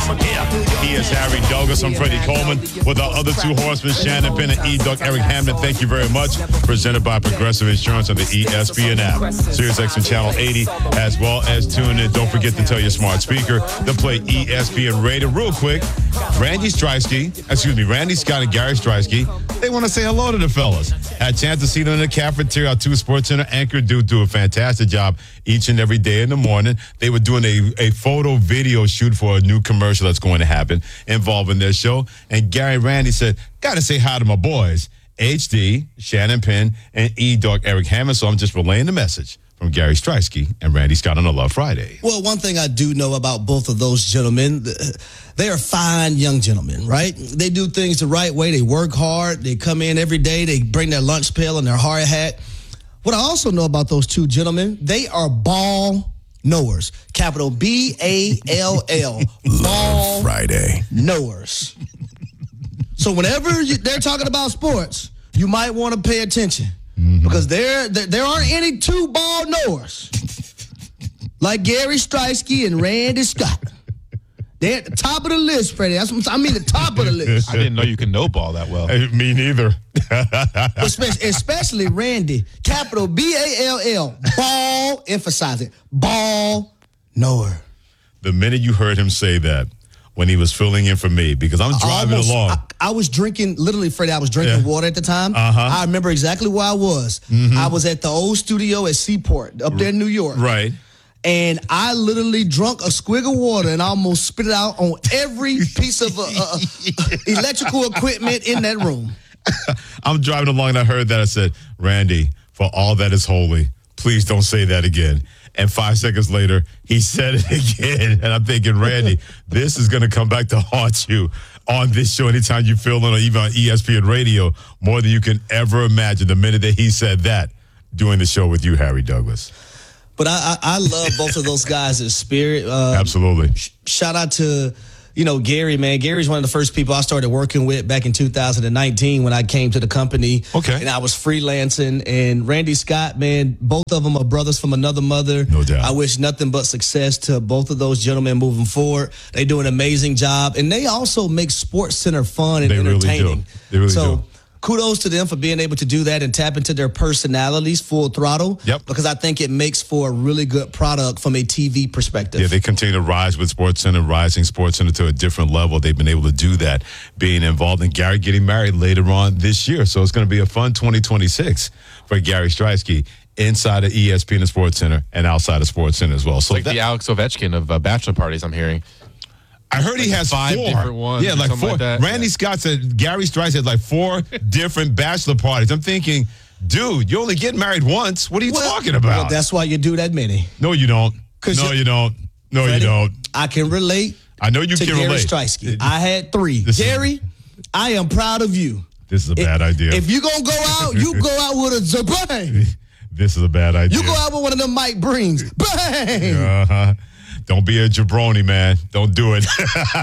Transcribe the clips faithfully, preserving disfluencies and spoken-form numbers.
Yeah. He is Harry Douglas. I'm Freddie Coleman with our other two horsemen, Shannon Penn and E. Doug Eric Hamden. Thank you very much. Presented by Progressive Insurance on the E S P N app, SiriusXM Channel eighty, as well as tune in. Don't forget to tell your smart speaker to play E S P N Radio. Real quick, Randy Streisky, excuse me, Randy Scott and Gary Streisky, they want to say hello to the fellas. Had a chance to see them in the cafeteria. Our two Sports Center anchor do do a fantastic job each and every day in the morning. They were doing a, a photo video shoot for a new commercial that's going to happen involving their show. And Gary and Randy said, got to say hi to my boys, H D, Shannon Penn, and E. Doug Eric Hammond. So I'm just relaying the message from Gary Streisky and Randy Scott on a Love Friday. Well, one thing I do know about both of those gentlemen, they are fine young gentlemen, right? They do things the right way. They work hard. They come in every day. They bring their lunch pail and their hard hat. What I also know about those two gentlemen, they are ball knowers. Capital B A L L. Ball Friday. knowers. So whenever you, they're talking about sports, you might want to pay attention. Mm-hmm. Because there, there there aren't any two ball knowers like Gary Streisky and Randy Scott. They're at the top of the list, Freddie. That's what I mean, the top of the list. I didn't know you can know ball that well. Hey, me neither. especially, especially Randy. Capital B A L L. Ball, emphasize it. Ball knower. The minute you heard him say that, when he was filling in for me, because I'm driving Almost, along. I, I was drinking, literally, Freddie, I was drinking Yeah. water at the time. Uh-huh. I remember exactly where I was. Mm-hmm. I was at the old studio at Seaport up there in New York. Right. And I literally drunk a squig of water and almost spit it out on every piece of uh, uh, electrical equipment in that room. I'm driving along and I heard that. I said, Randy, for all that is holy, please don't say that again. And five seconds later, he said it again. And I'm thinking, Randy, this is going to come back to haunt you on this show anytime you feel it, or even on E S P N Radio, more than you can ever imagine the minute that he said that doing the show with you, Harry Douglas. But I, I, I love both of those guys' spirit. Um, Absolutely. Sh- shout out to, you know, Gary, man. Gary's one of the first people I started working with back in two thousand nineteen when I came to the company. Okay. And I was freelancing. And Randy Scott, man, both of them are brothers from another mother. No doubt. I wish nothing but success to both of those gentlemen moving forward. They do an amazing job. And they also make Sports Center fun and They really entertaining. do. They really so, do. Kudos to them for being able to do that and tap into their personalities full throttle. Yep. Because I think it makes for a really good product from a T V perspective. Yeah, they continue to rise with SportsCenter, rising SportsCenter to a different level. They've been able to do that, being involved in Gary getting married later on this year. So it's going to be a fun twenty twenty-six for Gary Streisky inside of E S P N and SportsCenter and outside of SportsCenter as well. So like that, the Alex Ovechkin of uh, bachelor parties, I'm hearing. I heard he like has five four. different ones Yeah, or like something four. like that. Randy Yeah. Scott said Gary Streisky has like four different bachelor parties. I'm thinking, dude, you only get married once. What are you Well, talking about? Well, that's why you do that many. no, you don't. 'Cause No, you- you don't. No, Freddie, you don't. I can relate I know you to can Gary relate. Streisky. I had three. This is- Gary, I am proud of you. This is a bad if, idea. If you going to go out, you go out with a bang. This is a bad idea. You go out with one of them Mike Brings. Bang. Uh-huh. Don't be a jabroni, man. Don't do it.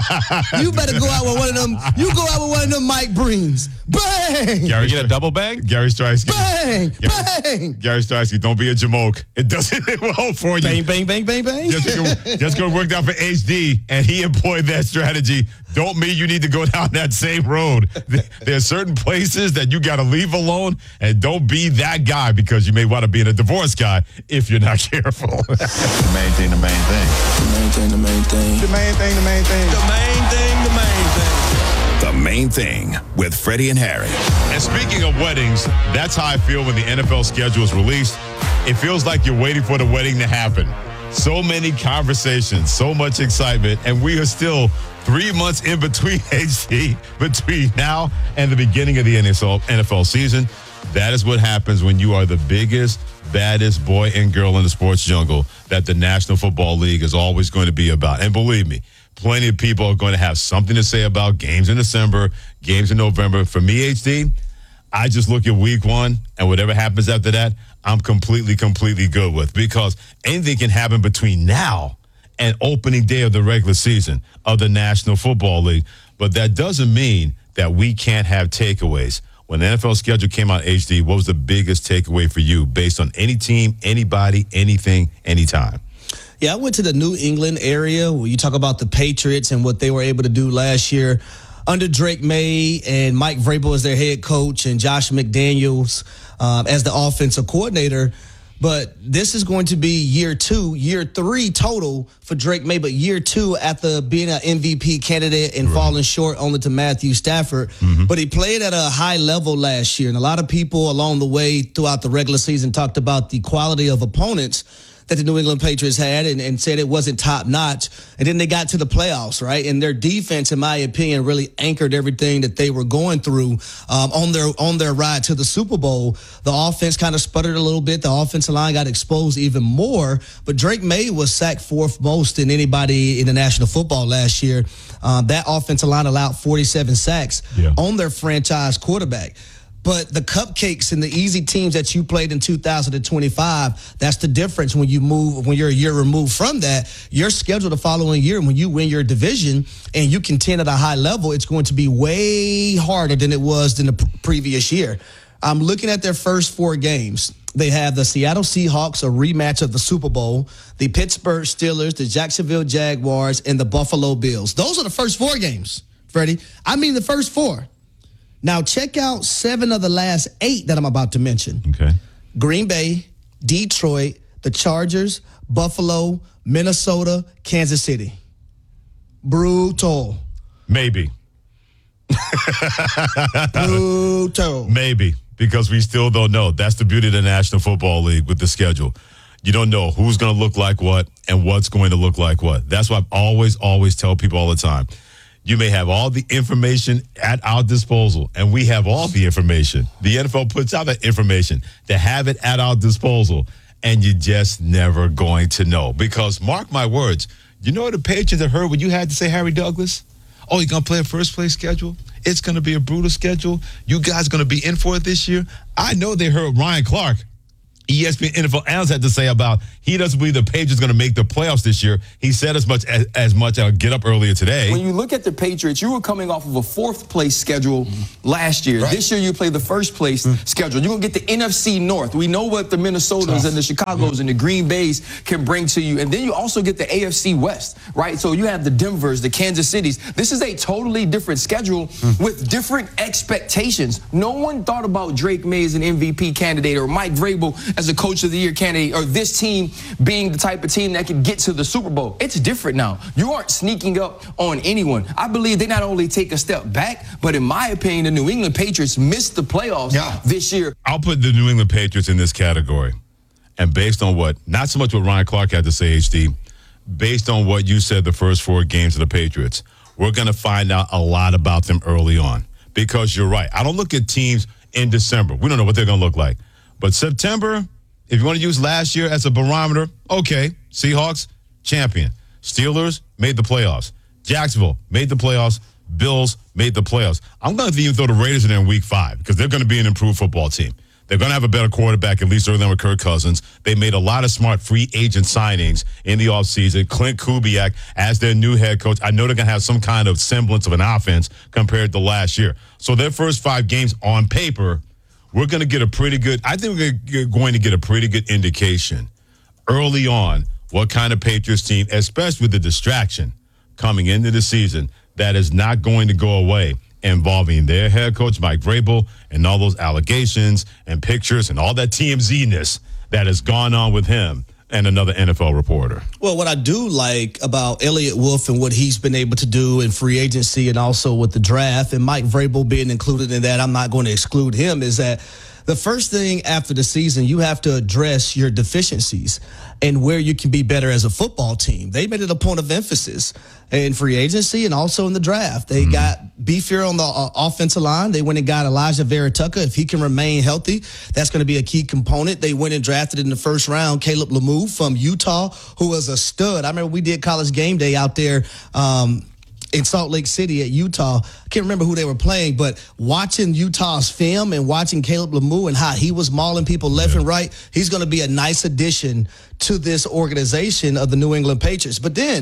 You better go out with one of them. You go out with one of them Mike Brings. Bang. Gary, You get a double bang? Gary Streisky. Bang. Gary, Bang. Gary Streisky, don't be a jamoke. It doesn't it won't for you. Bang, bang, bang, bang, bang. Just go, just go work out for H D, and he employed that strategy. Don't mean you need to go down that same road. There are certain places that you got to leave alone, and don't be that guy because you may want to be in a divorce guy if you're not careful. The main thing, the main thing. The main thing, the main thing. The main thing, the main thing. The main thing, the main thing. The main thing with Freddie and Harry. And speaking of weddings, that's how I feel when the N F L schedule is released. It feels like you're waiting for the wedding to happen. So many conversations, so much excitement, and we are still three months in between H D, between now and the beginning of the N F L season. That is what happens when you are the biggest, baddest boy and girl in the sports jungle that the National Football League is always going to be about. And believe me, plenty of people are going to have something to say about games in December, games in November. For me, H D, I just look at week one, and whatever happens after that, I'm completely, completely good with, because anything can happen between now and opening day of the regular season of the National Football League. But that doesn't mean that we can't have takeaways. When the N F L schedule came out, H D, what was the biggest takeaway for you based on any team, anybody, anything, anytime? Yeah, I went to the New England area where you talk about the Patriots and what they were able to do last year under Drake May and Mike Vrabel as their head coach and Josh McDaniels um, as the offensive coordinator. But this is going to be year two, year three total for Drake May, but year two after being an M V P candidate and right. falling short only to Matthew Stafford. Mm-hmm. But he played at a high level last year. And a lot of people along the way throughout the regular season talked about the quality of opponents that the New England Patriots had and, and said it wasn't top notch. And then they got to the playoffs, right? And their defense, in my opinion, really anchored everything that they were going through um, on their on their ride to the Super Bowl. The offense kind of sputtered a little bit. The offensive line got exposed even more. But Drake May was sacked fourth most than anybody in the National Football last year. Um, that offensive line allowed forty-seven sacks yeah. on their franchise quarterback. But the cupcakes and the easy teams that you played in two thousand twenty-five, that's the difference when you move, when you're a year removed from that. Your schedule the following year, when you win your division and you contend at a high level, it's going to be way harder than it was than the p- previous year. I'm looking at their first four games. They have the Seattle Seahawks, a rematch of the Super Bowl, the Pittsburgh Steelers, the Jacksonville Jaguars, and the Buffalo Bills. Those are the first four games, Freddie. I mean the first four. Now, check out seven of the last eight that I'm about to mention. Okay. Green Bay, Detroit, the Chargers, Buffalo, Minnesota, Kansas City. Brutal. Maybe. Brutal. Maybe, because we still don't know. That's the beauty of the National Football League with the schedule. You don't know who's going to look like what and what's going to look like what. That's why I always, always tell people all the time. You may have all the information at our disposal, and we have all the information. The N F L puts out that information to have it at our disposal, and you're just never going to know. Because, mark my words, you know the Patriots that heard what you had to say, Harry Douglas? Oh, you're going to play a first-place schedule? It's going to be a brutal schedule. You guys going to be in for it this year? I know they heard Ryan Clark, E S P N N F L analyst, had to say about he doesn't believe the Patriots going to make the playoffs this year. He said as much as, as much I'll get up earlier today. When you look at the Patriots, you were coming off of a fourth place schedule mm-hmm. last year. Right. This year you play the first place mm-hmm. schedule. You're going to get the N F C North. We know what the Minnesotas Tough. and the Chicagos yeah. and the Green Bays can bring to you. And then you also get the A F C West, right? So you have the Denvers, the Kansas Cities. This is a totally different schedule mm-hmm. with different expectations. No one thought about Drake May as an M V P candidate or Mike Vrabel as a Coach of the Year candidate or this team being the type of team that can get to the Super Bowl. It's different now. You aren't sneaking up on anyone. I believe they not only take a step back, but in my opinion, the New England Patriots missed the playoffs yeah. this year. I'll put the New England Patriots in this category. And based on what, not so much what Ryan Clark had to say, H D, based on what you said the first four games of the Patriots, we're going to find out a lot about them early on. Because you're right. I don't look at teams in December. We don't know what they're going to look like. But September, if you want to use last year as a barometer, okay, Seahawks, champion. Steelers made the playoffs. Jacksonville made the playoffs. Bills made the playoffs. I'm going to even throw the Raiders in there in week five because they're going to be an improved football team. They're going to have a better quarterback, at least early on with Kirk Cousins. They made a lot of smart free agent signings in the offseason. Clint Kubiak as their new head coach. I know they're going to have some kind of semblance of an offense compared to last year. So their first five games on paper, we're going to get a pretty good, I think we're going to get a pretty good indication early on what kind of Patriots team, especially with the distraction coming into the season, that is not going to go away involving their head coach, Mike Vrabel, and all those allegations and pictures and all that T M Z-ness that has gone on with him and another N F L reporter. Well, what I do like about Elliott Wolf and what he's been able to do in free agency and also with the draft, and Mike Vrabel being included in that, I'm not going to exclude him, is that the first thing after the season, you have to address your deficiencies and where you can be better as a football team. They made it a point of emphasis in free agency and also in the draft. They mm-hmm. got beefier on the uh, offensive line. They went and got Elijah Vera Tucker. If he can remain healthy, that's going to be a key component. They went and drafted in the first round Caleb Lemieux from Utah, who was a stud. I remember we did College Game Day out there um, in Salt Lake City at Utah. I can't remember who they were playing, but watching Utah's film and watching Caleb Lemieux and how he was mauling people left yeah. and right, he's going to be a nice addition to this organization of the New England Patriots. But then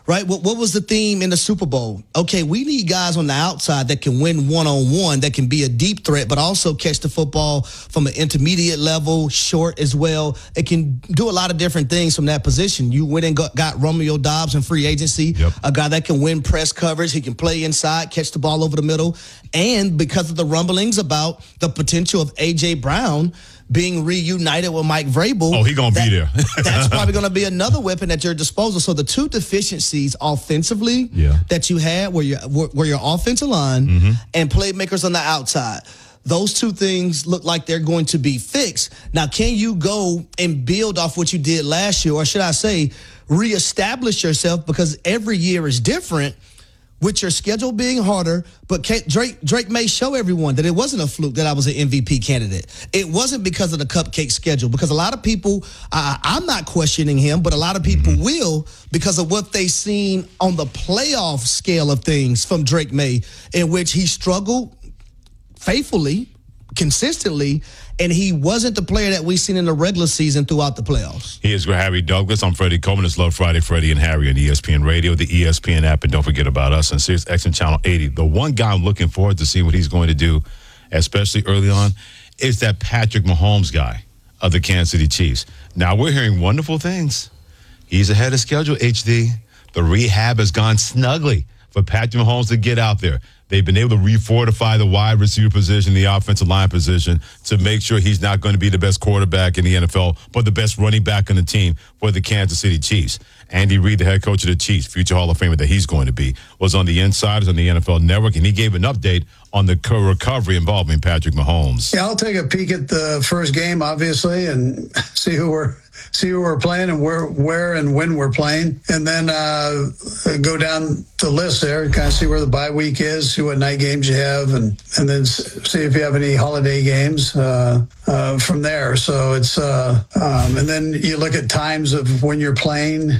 right? What, what was the theme in the Super Bowl? Okay, we need guys on the outside that can win one-on-one, that can be a deep threat, but also catch the football from an intermediate level, short as well. It can do a lot of different things from that position. You went and got, got Romeo Doubs in free agency, yep. a guy that can win press coverage. He can play inside, catch the ball over the middle. And because of the rumblings about the potential of A J. Brown being reunited with Mike Vrabel. Oh, he going to be there. That's probably going to be another weapon at your disposal. So the two deficiencies offensively yeah. that you had were your, were, were your offensive line mm-hmm. and playmakers on the outside. Those two things look like they're going to be fixed. Now, can you go and build off what you did last year, or should I say reestablish yourself, because every year is different with your schedule being harder, but Drake Drake may show everyone that it wasn't a fluke that I was an M V P candidate. It wasn't because of the cupcake schedule, because a lot of people, uh, I'm not questioning him, but a lot of people mm-hmm. will, because of what they've seen on the playoff scale of things from Drake May, in which he struggled faithfully, consistently, and he wasn't the player that we've seen in the regular season throughout the playoffs. He is Harry Douglas. I'm Freddie Coleman. It's Love Friday, Freddie and Harry on E S P N Radio, the E S P N app, and don't forget about us on Sirius X M Channel eighty. The one guy I'm looking forward to see what he's going to do, especially early on, is that Patrick Mahomes guy of the Kansas City Chiefs. Now, we're hearing wonderful things. He's ahead of schedule, H D. The rehab has gone snugly for Patrick Mahomes to get out there. They've been able to refortify the wide receiver position, the offensive line position, to make sure he's not going to be the best quarterback in the N F L, but the best running back on the team for the Kansas City Chiefs. Andy Reid, the head coach of the Chiefs, future Hall of Famer that he's going to be, was on the Insiders on the N F L Network, and he gave an update on the recovery involving Patrick Mahomes. Yeah, I'll take a peek at the first game, obviously, and see who we're see who we're playing and where where and when we're playing, and then uh, go down the list there and kind of see where the bye week is, see what night games you have, and and then see if you have any holiday games uh, uh, from there. So it's uh, um, and then you look at times of when you're playing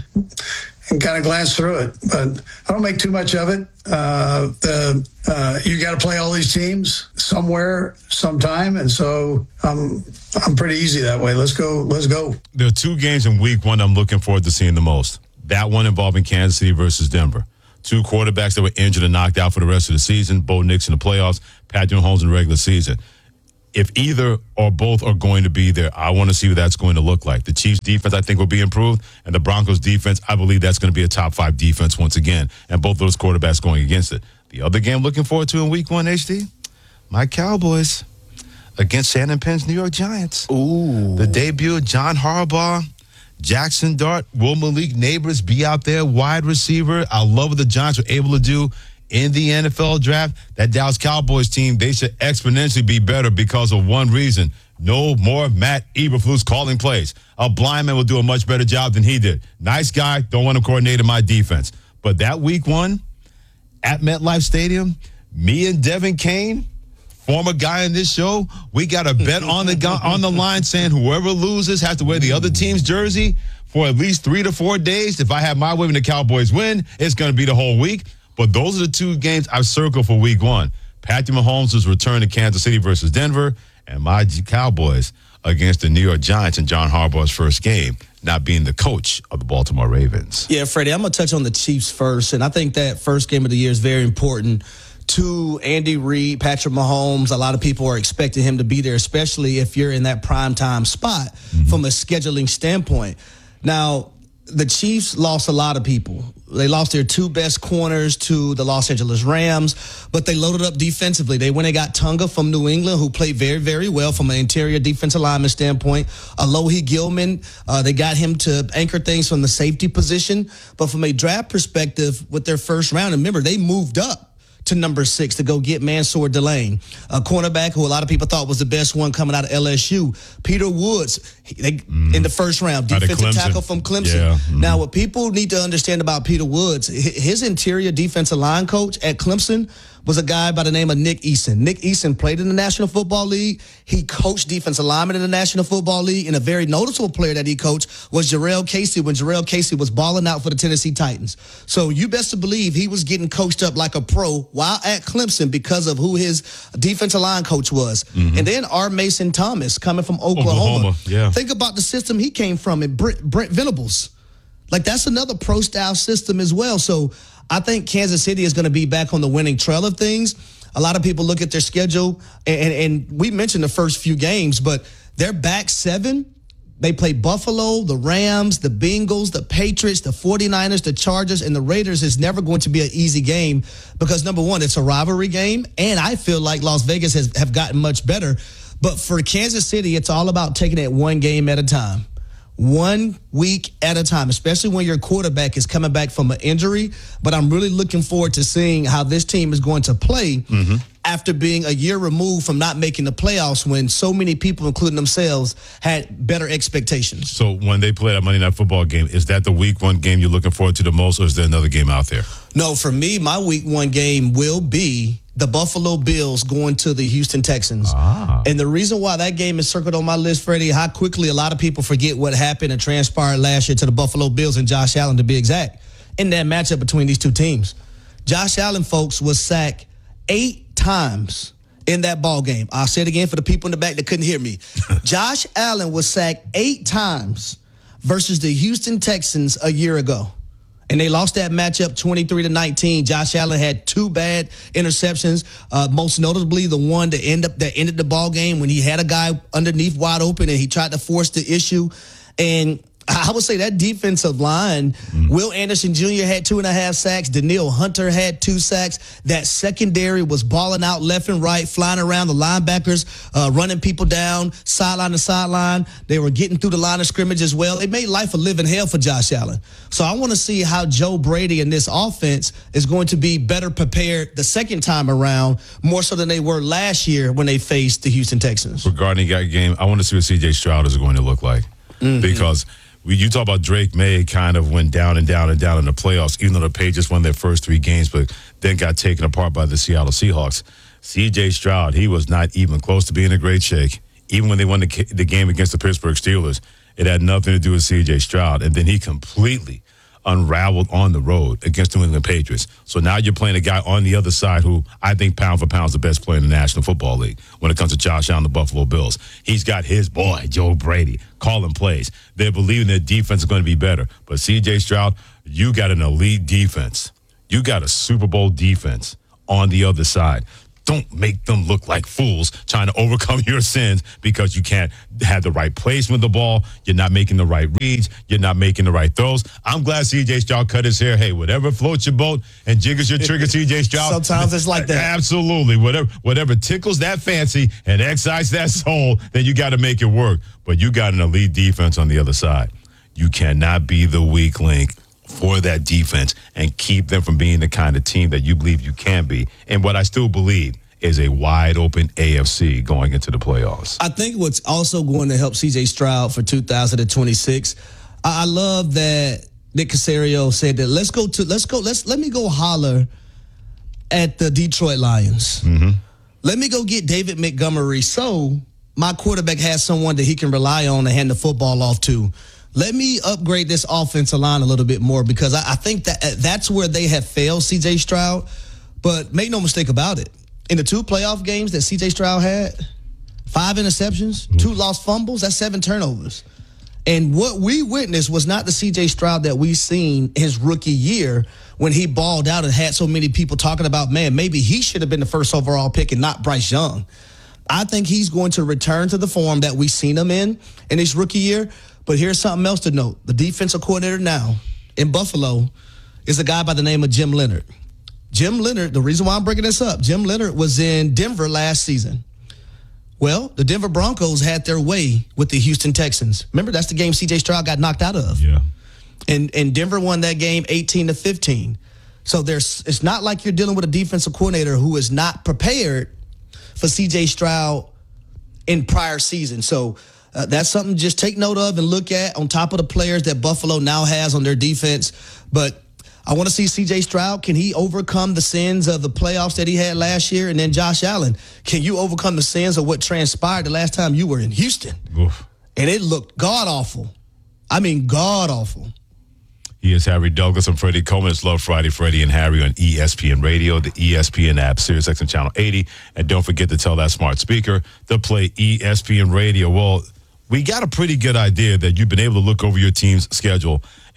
and kind of glance through it, but I don't make too much of it. Uh, the uh, you got to play all these teams somewhere, sometime, and so I'm I'm pretty easy that way. Let's go. Let's go. There are two games in Week One I'm looking forward to seeing the most. That one involving Kansas City versus Denver. Two quarterbacks that were injured and knocked out for the rest of the season. Bo Nix in the playoffs, Patrick Mahomes in the regular season. If either or both are going to be there, I want to see what that's going to look like. The Chiefs' defense, I think, will be improved, and the Broncos' defense, I believe that's going to be a top five defense once again, and both those quarterbacks going against it. The other game looking forward to in Week One, H D, my Cowboys against Shannon Penn's New York Giants. Ooh. The debut of John Harbaugh, Jackson Dart, will Malik Neighbors be out there, wide receiver. I love what the Giants were able to do in the N F L draft. That Dallas Cowboys team, they should exponentially be better because of one reason. No more Matt Eberflus calling plays. A blind man will do a much better job than he did. Nice guy, don't want to coordinate in my defense. But that Week One at MetLife Stadium, me and Devin Kane, former guy in this show, we got a bet on the on the line saying whoever loses has to wear the other team's jersey for at least three to four days. If I have my way when the Cowboys win, it's going to be the whole week. But those are the two games I've circled for Week One. Patrick Mahomes' return to Kansas City versus Denver, and my Cowboys against the New York Giants in John Harbaugh's first game, not being the coach of the Baltimore Ravens. Yeah, Freddie, I'm going to touch on the Chiefs first, and I think that first game of the year is very important to Andy Reid, Patrick Mahomes. A lot of people are expecting him to be there, especially if you're in that primetime spot mm-hmm. from a scheduling standpoint. Now, the Chiefs lost a lot of people. They lost their two best corners to the Los Angeles Rams, but they loaded up defensively. They went and got Tonga from New England, who played very, very well from an interior defensive lineman standpoint. Alohi Gilman, uh, they got him to anchor things from the safety position. But from a draft perspective, with their first round, remember, they moved up to number six to go get Mansour Delane, a cornerback who a lot of people thought was the best one coming out of L S U. Peter Woods, they, mm. in the first round, defensive tackle from Clemson. Yeah. Mm. Now, what people need to understand about Peter Woods, his interior defensive line coach at Clemson was a guy by the name of Nick Eason. Nick Eason played in the National Football League. He coached defensive linemen in the National Football League, and a very noticeable player that he coached was Jarrell Casey when Jarrell Casey was balling out for the Tennessee Titans. So you best to believe he was getting coached up like a pro while at Clemson because of who his defensive line coach was. Mm-hmm. And then R. Mason Thomas coming from Oklahoma. Oklahoma, yeah. Think about the system he came from, and Brent, Brent Venables. Like, that's another pro-style system as well. So I think Kansas City is going to be back on the winning trail of things. A lot of people look at their schedule, and, and, and we mentioned the first few games, but they're back seven. They play Buffalo, the Rams, the Bengals, the Patriots, the forty-niners, the Chargers, and the Raiders. Is never going to be an easy game because, number one, it's a rivalry game, and I feel like Las Vegas has have gotten much better. But for Kansas City, it's all about taking it one game at a time. One week at a time, especially when your quarterback is coming back from an injury. But I'm really looking forward to seeing how this team is going to play mm-hmm. after being a year removed from not making the playoffs when so many people, including themselves, had better expectations. So when they play that Monday Night Football game, is that the week one game you're looking forward to the most, or is there another game out there? No, for me, my week one game will be the Buffalo Bills going to the Houston Texans. Ah. And the reason why that game is circled on my list, Freddie, how quickly a lot of people forget what happened and transpired last year to the Buffalo Bills and Josh Allen, to be exact, in that matchup between these two teams. Josh Allen, folks, was sacked eight times in that ball game. I'll say it again for the people in the back that couldn't hear me. Josh Allen was sacked eight times versus the Houston Texans a year ago. And they lost that matchup twenty-three to nineteen. Josh Allen had two bad interceptions, uh, most notably the one that ended up that ended the ball game when he had a guy underneath wide open and he tried to force the issue. And I would say that defensive line, mm. Will Anderson Junior had two and a half sacks. Danielle Hunter had two sacks. That secondary was balling out left and right, flying around the linebackers, uh, running people down, sideline to sideline. They were getting through the line of scrimmage as well. It made life a living hell for Josh Allen. So I want to see how Joe Brady and this offense is going to be better prepared the second time around, more so than they were last year when they faced the Houston Texans. Regarding that game, I want to see what C J Stroud is going to look like mm-hmm. because – you talk about Drake May kind of went down and down and down in the playoffs, even though the Patriots won their first three games, but then got taken apart by the Seattle Seahawks. C J Stroud, he was not even close to being a great shake. Even when they won the, the game against the Pittsburgh Steelers, it had nothing to do with C J Stroud. And then he completely unraveled on the road against the New England Patriots. So now you're playing a guy on the other side who I think pound for pound is the best player in the National Football League when it comes to Josh Allen, the Buffalo Bills. He's got his boy, Joe Brady, calling plays. They're believing their defense is going to be better. But C J Stroud, you got an elite defense. You got a Super Bowl defense on the other side. Don't make them look like fools trying to overcome your sins because you can't have the right placement of the ball. You're not making the right reads. You're not making the right throws. I'm glad C J Stroud cut his hair. Hey, whatever floats your boat and jiggles your trigger, C J Stroud. Sometimes it's like that. Absolutely. Whatever, whatever tickles that fancy and excites that soul, then you got to make it work. But you got an elite defense on the other side. You cannot be the weak link for that defense and keep them from being the kind of team that you believe you can be. And what I still believe is a wide open A F C going into the playoffs. I think what's also going to help C J Stroud for two thousand twenty-six, I love that Nick Caserio said that let's go to let's go let's let me go holler at the Detroit Lions. Mm-hmm. Let me go get David Montgomery so my quarterback has someone that he can rely on to hand the football off to. Let me upgrade this offensive line a little bit more because I, I think that that's where they have failed C J Stroud. But make no mistake about it. In the two playoff games that C J Stroud had, five interceptions, mm-hmm. two lost fumbles, that's seven turnovers. And what we witnessed was not the C J Stroud that we seen his rookie year when he balled out and had so many people talking about, man, maybe he should have been the first overall pick and not Bryce Young. I think he's going to return to the form that we've seen him in in his rookie year. But here's something else to note. The defensive coordinator now in Buffalo is a guy by the name of Jim Leonhard. Jim Leonhard, the reason why I'm bringing this up, Jim Leonhard was in Denver last season. Well, the Denver Broncos had their way with the Houston Texans. Remember, that's the game C J Stroud got knocked out of. Yeah. And and Denver won that game eighteen to fifteen. So there's it's not like you're dealing with a defensive coordinator who is not prepared for C J Stroud in prior seasons. So uh, that's something to just take note of and look at on top of the players that Buffalo now has on their defense. But I want to see C J Stroud. Can he overcome the sins of the playoffs that he had last year? And then Josh Allen, can you overcome the sins of what transpired the last time you were in Houston? Oof. And it looked god-awful. I mean, god-awful. He is Harry Douglas. I'm Freddie Coleman. It's Love Friday, Freddie and Harry on E S P N Radio, the E S P N app, SiriusXM Channel eighty. And don't forget to tell that smart speaker to play E S P N Radio. Well, we got a pretty good idea that you've been able to look over your team's schedule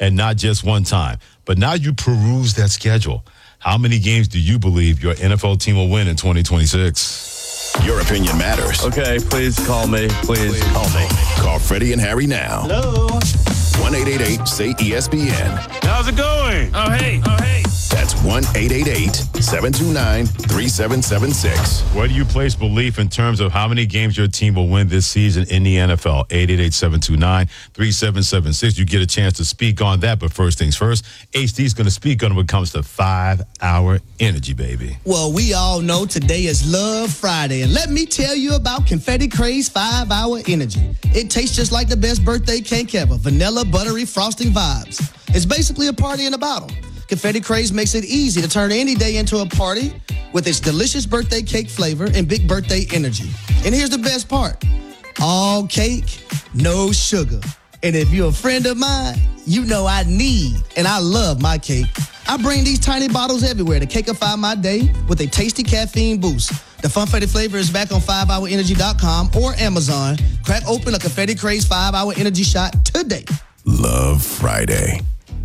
and not just one time. But now you peruse that schedule. How many games do you believe your N F L team will win in twenty twenty-six? Your opinion matters. Okay, please call me. Please, please call me. Call Freddie and Harry now. Hello. one eight eight eight say E S P N. How's it going? Oh, hey. Oh, hey. That's one eight eight eight, seven two nine, three seven seven six. Where do you place belief in terms of how many games your team will win this season in the N F L? eight eight eight, seven two nine, three seven seven six. You get a chance to speak on that, but first things first, H D's going to speak on it when it comes to five-hour energy, baby. Well, we all know today is Love Friday, and let me tell you about Confetti Craze five-hour Energy. It tastes just like the best birthday cake ever, vanilla, buttery, frosting vibes. It's basically a party in a bottle. Confetti Craze makes it easy to turn any day into a party with its delicious birthday cake flavor and big birthday energy. And here's the best part. All cake, no sugar. And if you're a friend of mine, you know I need and I love my cake. I bring these tiny bottles everywhere to cakeify my day with a tasty caffeine boost. The Funfetti flavor is back on five hour energy dot com or Amazon. Crack open a Confetti Craze five-hour energy shot today. Love Friday.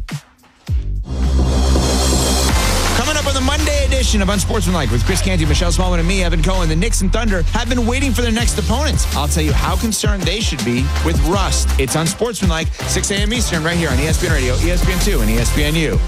Coming up on the Monday edition of Unsportsmanlike with Chris Canty, Michelle Smallman, and me, Evan Cohen, the Knicks and Thunder have been waiting for their next opponents. I'll tell you how concerned they should be with rust. It's Unsportsmanlike, six a.m. Eastern, right here on E S P N Radio, E S P N two, and E S P N U.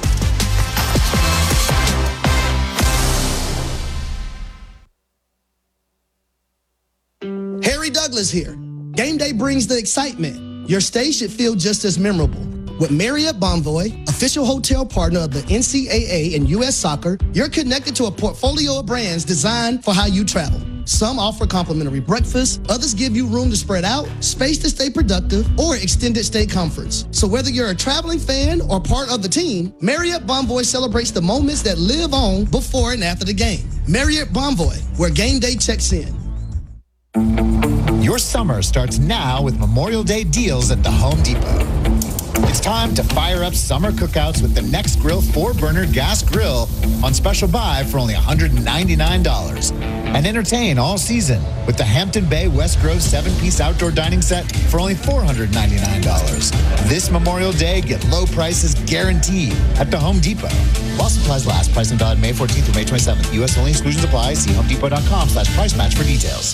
Harry Douglas here. Game day brings the excitement. Your stay should feel just as memorable. With Marriott Bonvoy, official hotel partner of the N C double A and U S Soccer, you're connected to a portfolio of brands designed for how you travel. Some offer complimentary breakfast, others give you room to spread out, space to stay productive, or extended stay comforts. So whether you're a traveling fan or part of the team, Marriott Bonvoy celebrates the moments that live on before and after the game. Marriott Bonvoy, where game day checks in. Your summer starts now with Memorial Day deals at the Home Depot. It's time to fire up summer cookouts with the Next Grill four burner gas grill on special buy for only one hundred ninety-nine dollars. And entertain all season with the Hampton Bay West Grove seven-piece outdoor dining set for only four hundred ninety-nine dollars. This Memorial Day, get low prices guaranteed at the Home Depot. While supplies last, pricing valid May fourteenth through May twenty-seventh. U S only, exclusions apply. See homedepot.com slash price match for details.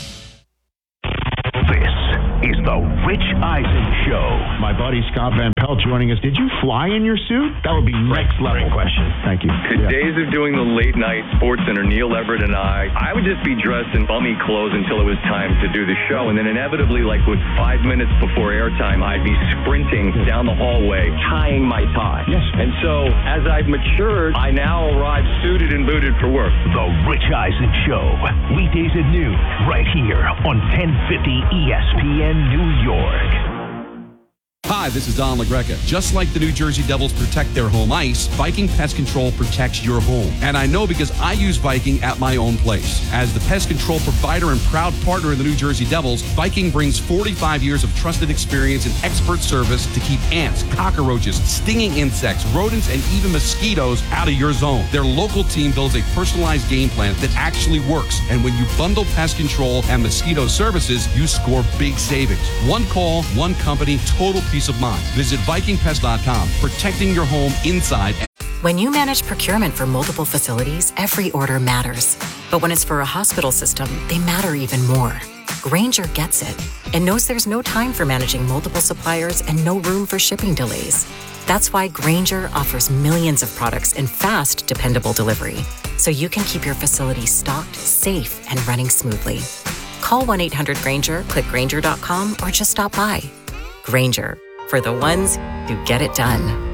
Is the Rich Eisen Show. My buddy Scott Van Pelt joining us. Did you fly in your suit? That would be next level. Great question. Thank you. The yeah. days of doing the late night Sports Center, Neil Everett and I, I would just be dressed in bummy clothes until it was time to do the show. And then inevitably, like with five minutes before airtime, I'd be sprinting down the hallway, tying my tie. Yes. And so as I've matured, I now arrive suited and booted for work. The Rich Eisen Show. Weekdays at noon, right here on ten fifty E S P N New York. Hi, this is Don LaGreca. Just like the New Jersey Devils protect their home ice, Viking Pest Control protects your home. And I know because I use Viking at my own place. As the pest control provider and proud partner of the New Jersey Devils, Viking brings forty-five years of trusted experience and expert service to keep ants, cockroaches, stinging insects, rodents, and even mosquitoes out of your zone. Their local team builds a personalized game plan that actually works. And when you bundle pest control and mosquito services, you score big savings. One call, one company, total peace of mind. Visit Viking Pest dot com, protecting your home inside. When you manage procurement for multiple facilities, every order matters. But when it's for a hospital system, they matter even more. Grainger gets it and knows there's no time for managing multiple suppliers and no room for shipping delays. That's why Grainger offers millions of products in fast, dependable delivery, so you can keep your facility stocked, safe, and running smoothly. Call one eight hundred Grainger, click Grainger dot com, or just stop by. Grainger, for the ones who get it done.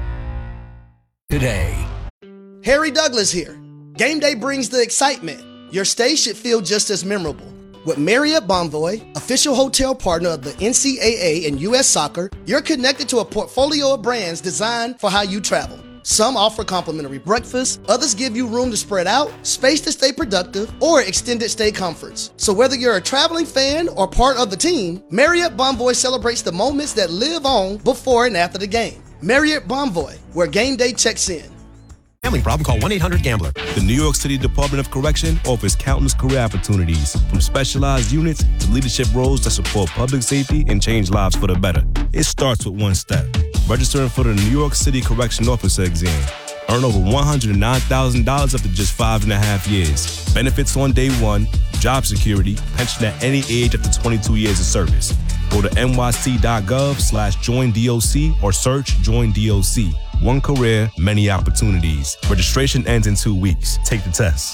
Today. Harry Douglas here. Game day brings the excitement. Your stay should feel just as memorable. With Marriott Bonvoy, official hotel partner of the N C double A and U S Soccer, you're connected to a portfolio of brands designed for how you travel. Some offer complimentary breakfast, others give you room to spread out, space to stay productive, or extended stay comforts. So whether you're a traveling fan or part of the team, Marriott Bonvoy celebrates the moments that live on before and after the game. Marriott Bonvoy, where game day checks in. Family problem? Call one eight hundred gambler. The New York City Department of Correction offers countless career opportunities, from specialized units to leadership roles that support public safety and change lives for the better. It starts with one step. registering for the New York City Correction Officer exam. Earn over one hundred nine thousand dollars after just five and a half years. Benefits on day one, job security, pension at any age up to twenty-two years of service. Go to nyc.gov slash join DOC or search Join D O C. One career, many opportunities. Registration ends in two weeks. Take the test.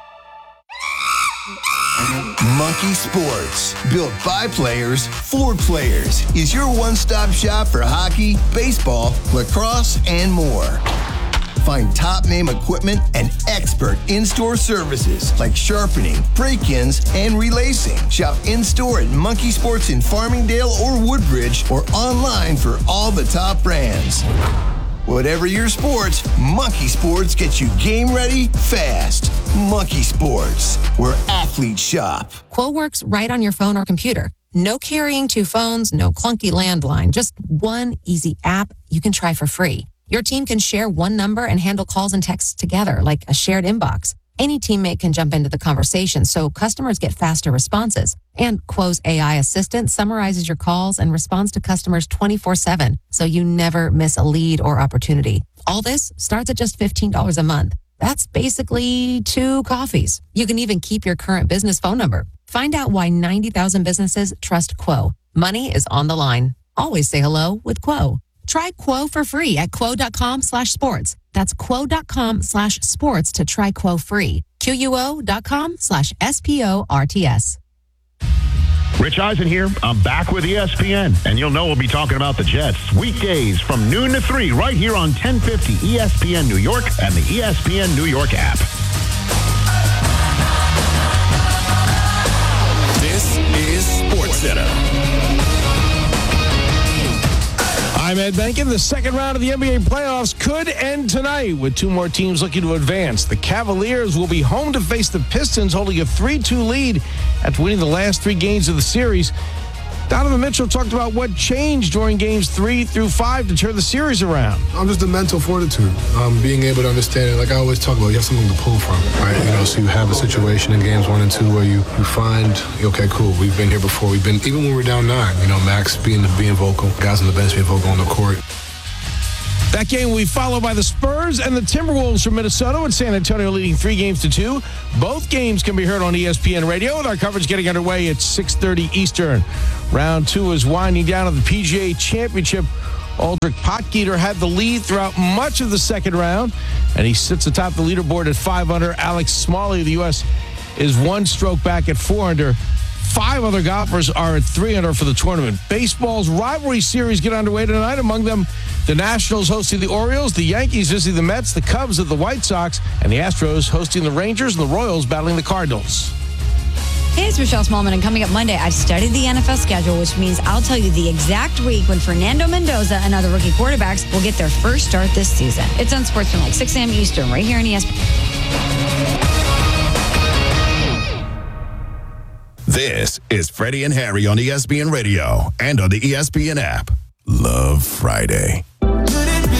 Monkey Sports, built by players for players, is your one-stop shop for hockey, baseball, lacrosse, and more. Find top-name equipment and expert in-store services like sharpening, break-ins, and relacing. Shop in-store at Monkey Sports in Farmingdale or Woodbridge or online for all the top brands. Whatever your sports, Monkey Sports gets you game ready fast. Monkey Sports, where athletes shop. Quo works right on your phone or computer. No carrying two phones, no clunky landline, just one easy app you can try for free. Your team can share one number and handle calls and texts together like a shared inbox. Any teammate can jump into the conversation, so customers get faster responses. And Quo's A I assistant summarizes your calls and responds to customers twenty-four seven, so you never miss a lead or opportunity. All this starts at just fifteen dollars a month. That's basically two coffees. You can even keep your current business phone number. Find out why ninety thousand businesses trust Quo. Money is on the line. Always say hello with Quo. Try Quo for free at quo.com slash sports. That's quo.com slash sports to try Quo free. Q-U-O.com slash S-P-O-R-T-S. Rich Eisen here. I'm back with E S P N, and you'll know we'll be talking about the Jets weekdays from noon to three right here on ten fifty E S P N New York and the E S P N New York app. This is SportsCenter. I'm Ed Benkin. The second round of the N B A playoffs could end tonight with two more teams looking to advance. The Cavaliers will be home to face the Pistons, holding a three two lead after winning the last three games of the series. Donovan Mitchell talked about what changed during games three through five to turn the series around. I'm just the mental fortitude, um, being able to understand it. Like I always talk about, you have something to pull from, right? You know, so you have a situation in games one and two where you, you find, okay, cool, we've been here before. We've been, even when we're down nine, you know, Max being being vocal, guys on the bench being vocal on the court. That game will be followed by the Spurs and the Timberwolves from Minnesota, with San Antonio leading three games to two. Both games can be heard on E S P N Radio, with our coverage getting underway at six thirty Eastern. Round two is winding down at the P G A Championship. Aldrich Potgieter had the lead throughout much of the second round, and he sits atop the leaderboard at five under. Alex Smalley of the U S is one stroke back at four under. Five other golfers are at three under for the tournament. Baseball's rivalry series get underway tonight. Among them, the Nationals hosting the Orioles, the Yankees visiting the Mets, the Cubs at the White Sox, and the Astros hosting the Rangers, and the Royals battling the Cardinals. Hey, it's Michelle Smallman, and coming up Monday, I've studied the N F L schedule, which means I'll tell you the exact week when Fernando Mendoza and other rookie quarterbacks will get their first start this season. It's on Sportsman, like six a.m. Eastern, right here on E S P N. This is Freddie and Harry on E S P N Radio and on the E S P N app. Love Friday.